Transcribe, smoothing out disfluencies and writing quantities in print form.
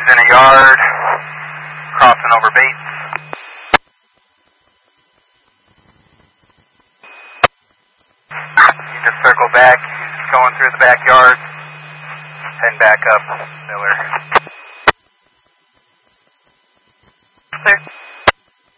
He's in a yard, crossing over Bates. He just circled back, he's going through the backyard, heading back up Miller.